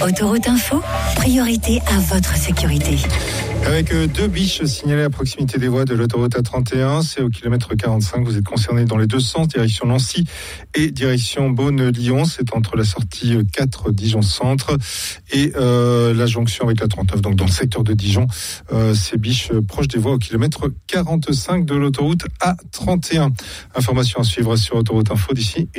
Autoroute Info, priorité à votre sécurité. Avec 2 biches signalées à proximité des voies de l'autoroute A31, c'est au kilomètre 45. Vous êtes concerné dans les deux sens, direction Nancy et direction Beaune-Lyon. C'est entre la sortie 4 Dijon-Centre et la jonction avec la 39, donc dans le secteur de Dijon. Ces biches proches des voies au kilomètre 45 de l'autoroute A31. Information à suivre sur Autoroute Info d'ici